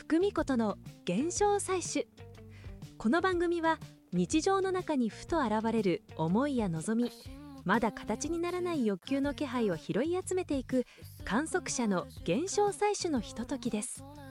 福美ことの現象採取。この番組は日常の中にふと現れる思いや望み、まだ形にならない欲求の気配を拾い集めていく観測者の現象採取のひとときです。